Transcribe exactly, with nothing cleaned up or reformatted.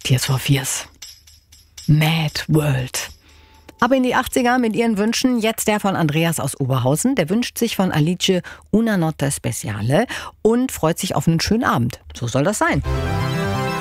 Tears for Fears. Mad World. Aber in die achtziger mit ihren Wünschen. Jetzt der von Andreas aus Oberhausen. Der wünscht sich von Alice Una Notte Speciale und freut sich auf einen schönen Abend. So soll das sein.